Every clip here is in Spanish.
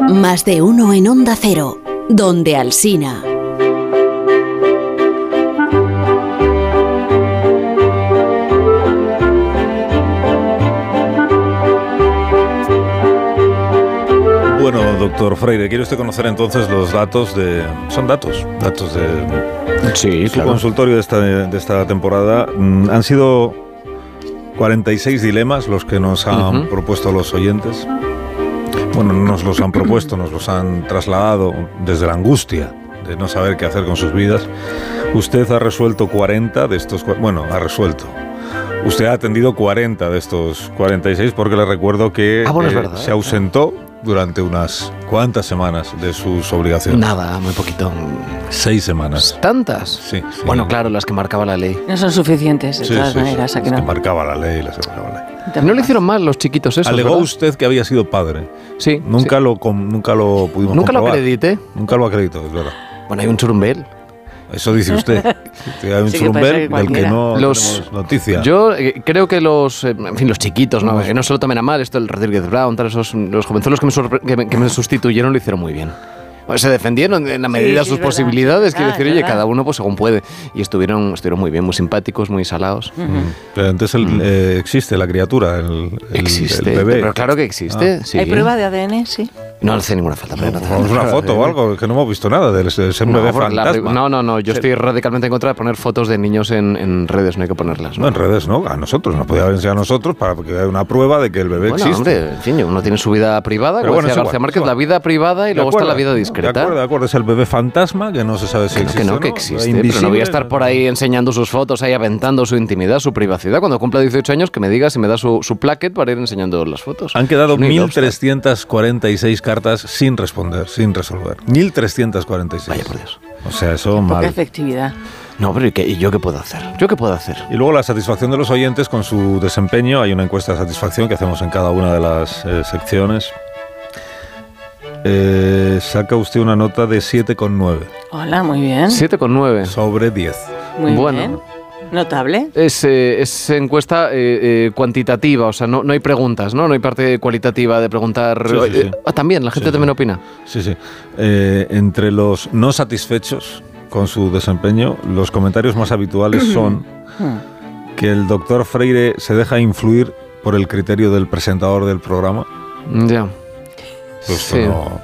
Más de uno en Onda Cero, donde Alsina. Bueno, doctor Freire, ¿quiere usted conocer entonces los datos de... Son datos de sí, su claro. consultorio de esta temporada. Han sido 46 dilemas los que nos han propuesto los oyentes. Bueno, no nos los han propuesto, nos los han trasladado desde la angustia de no saber qué hacer con sus vidas. Usted ha resuelto 40 de estos... Bueno, ha resuelto. Usted ha atendido 40 de estos 46 porque le recuerdo que se ausentó durante unas cuantas semanas de sus obligaciones. Nada, muy poquito. 6 semanas. ¿Tantas? Sí. Bueno, claro, las que marcaba la ley. No son suficientes, de todas maneras. Las que marcaba la ley, No le hicieron mal los chiquitos esos, Alegó ¿verdad? usted que había sido padre. Sí. Nunca lo pudimos comprobar. Nunca lo acredité. Nunca lo acredito, es verdad. Bueno, hay un churumbel. Eso dice usted. Hay un churumbel del que no tenemos noticia. Yo creo que los chiquitos, ¿no? Que no se lo tomen a mal, esto el Rodríguez Brown, los jovenzuelos que me sustituyeron lo hicieron muy bien. Pues se defendieron en la medida de sus posibilidades, quiero decir, oye, cada uno pues según puede. Y estuvieron muy bien, muy simpáticos, muy salados. Pero entonces existe la criatura, el bebé. Pero claro que existe, sí. ¿Hay prueba de ADN? Sí. No hace ninguna falta. Una foto o algo, que no hemos visto nada de ser un bebé fantasma. No, yo estoy radicalmente en contra de poner fotos de niños en redes, no hay que ponerlas. No, en redes no, a nosotros, nos podía enseñar a nosotros para que haya una prueba de que el bebé existe. Hombre, en fin, uno tiene su vida privada, como decía García Márquez, la vida privada y luego está la vida discreta. De acuerdo, es el bebé fantasma que no se sabe si existe. Que existe, pero no voy a estar por ahí enseñando sus fotos, ahí aventando su intimidad, su privacidad. Cuando cumpla 18 años, que me diga si me da su plaquet para ir enseñando las fotos. Han quedado 1.346 cartas sin responder, sin resolver. 1.346. Vaya por Dios. O sea, eso mal. Poca efectividad. No, pero ¿y yo qué puedo hacer? Y luego la satisfacción de los oyentes con su desempeño. Hay una encuesta de satisfacción que hacemos en cada una de las secciones. Saca usted una nota de 7,9. Hola, muy bien. 7,9. Sobre 10. Muy bien. Notable. Es encuesta cuantitativa, o sea, no hay preguntas, ¿no? No hay parte cualitativa de preguntar... Sí. También, la gente también opina. Sí. Entre los no satisfechos con su desempeño, los comentarios más habituales son que el doctor Freire se deja influir por el criterio del presentador del programa. Ya. Pues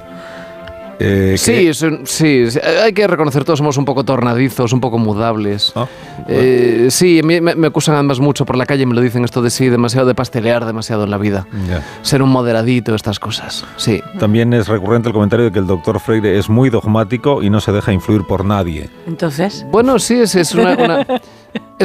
sí, hay que reconocer, todos somos un poco tornadizos, un poco mudables. Sí, a mí me acusan además mucho por la calle, me lo dicen esto de demasiado de pastelear demasiado en la vida. Ser un moderadito, estas cosas, sí. También es recurrente el comentario de que el doctor Freire es muy dogmático y no se deja influir por nadie. Entonces... Bueno, sí, es